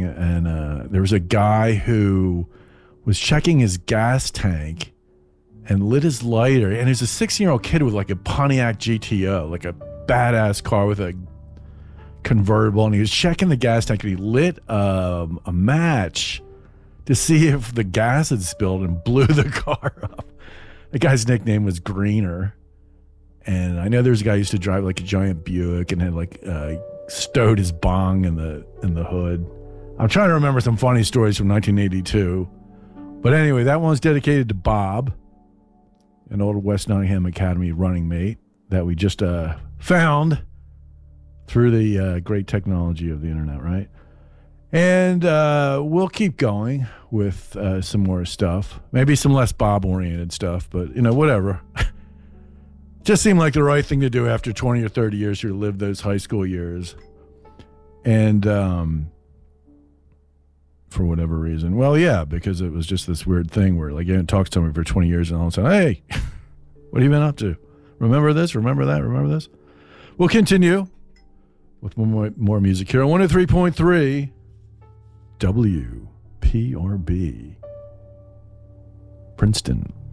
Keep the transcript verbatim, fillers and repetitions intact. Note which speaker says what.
Speaker 1: and uh, there was a guy who was checking his gas tank and lit his lighter. And there's a sixteen-year-old kid with like a Pontiac G T O, like a badass car with a convertible, and he was checking the gas tank, and he lit um, a match to see if the gas had spilled and blew the car up. The guy's nickname was Greener. And I know there's a guy who used to drive like a giant Buick and had like uh, stowed his bong in the in the hood. I'm trying to remember some funny stories from nineteen eighty-two. But anyway, that one's dedicated to Bob, an old West Nottingham Academy running mate that we just uh, found through the uh, great technology of the internet, right? And uh, we'll keep going with uh, some more stuff. Maybe some less Bob-oriented stuff, but, you know, whatever. Just seemed like the right thing to do after twenty or thirty years to live those high school years. And um, for whatever reason. Well, yeah, because it was just this weird thing where, like, you didn't talk to somebody for twenty years and all of a sudden, hey, what have you been up to? Remember this? Remember that? Remember this? We'll continue with more, more music here on one oh three point three W P R B, Princeton.